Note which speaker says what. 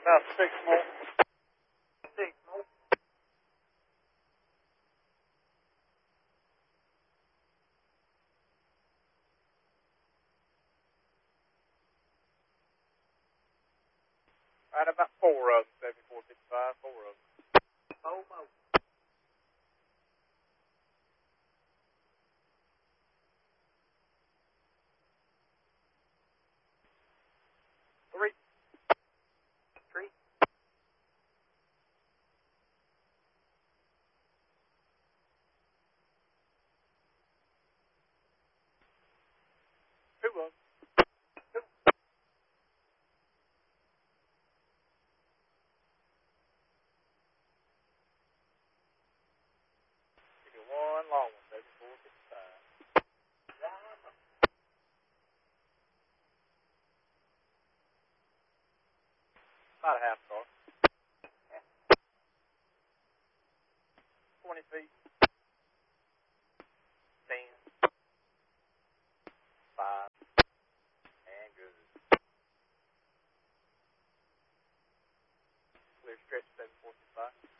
Speaker 1: About 6 more. 6 more. Right, about 4 of them, 7455, 4 of them. 4 more. Three. 2 of them. 2. Give me one long one, 7455. About a half car. 20 feet. 10. 5. And good. Clear stretch 7455.